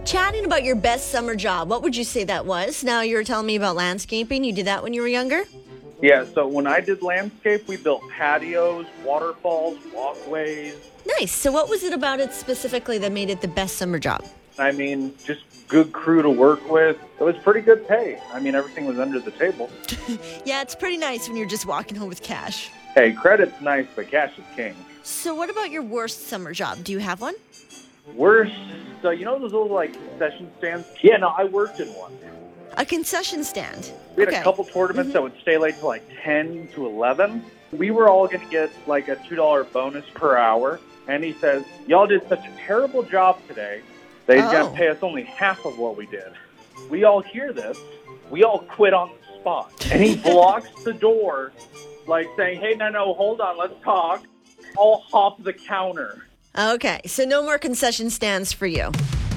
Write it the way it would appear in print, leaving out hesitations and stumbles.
Chatting about your best summer job. What would you say that was? Now, you were telling me about landscaping. You did that when you were younger? Yeah, so when I did landscape, we built patios, waterfalls, walkways. Nice. So what was it about it specifically that made it the best summer job? I mean, just good crew to work with. It was pretty good pay. I mean, everything was under the table. Yeah, it's pretty nice when you're just walking home with cash. Hey, credit's nice, but cash is king. So what about your worst summer job? Do you have one? Worst, so you know those little, concession stands? Yeah, no, I worked in one. A concession stand. We had a couple tournaments that would stay late till 10 to 11. We were all going to get a $2 bonus per hour. And he says, y'all did such a terrible job today. They're going to pay us only half of what we did. We all hear this. We all quit on the spot. And he blocks the door, saying, hey, no, hold on, let's talk. I'll hop the counter. Okay, so no more concession stands for you.